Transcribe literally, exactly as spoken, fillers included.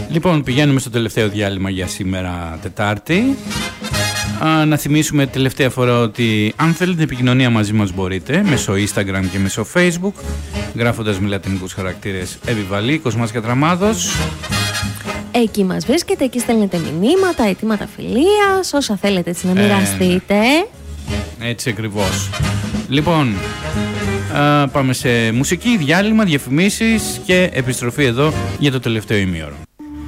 Λοιπόν, πηγαίνουμε στο τελευταίο διάλειμμα για σήμερα Τετάρτη. Α, να θυμίσουμε τελευταία φορά ότι αν θέλετε επικοινωνία μαζί μας μπορείτε μέσω Instagram και μέσω Facebook, γράφοντας με λατινικούς χαρακτήρες Επιβαλή, Κοσμάς Κατραμάδος. Εκεί μας βρίσκεται, εκεί στέλνετε μηνύματα, αιτήματα φιλίας, όσα θέλετε έτσι να μοιραστείτε. Ε, ναι. Έτσι ακριβώς. Λοιπόν, α, πάμε σε μουσική, διάλειμμα, διαφημίσεις και επιστροφή εδώ για το τελευταίο ημίωρο.